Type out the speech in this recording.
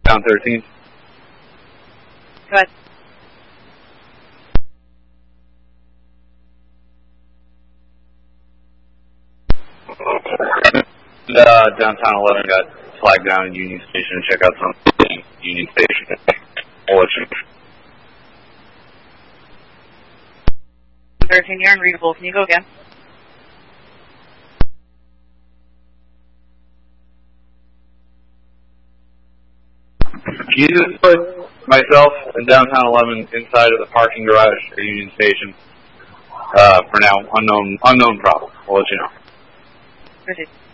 Down 13. Go ahead. Downtown 11 got flagged down in Union Station. Check out some Union Station. I'll let you. 13, you're unreadable. Can you go again? Can you just put myself and Downtown 11 inside of the parking garage at Union Station? For now, unknown problem. I'll let you know. Proceed.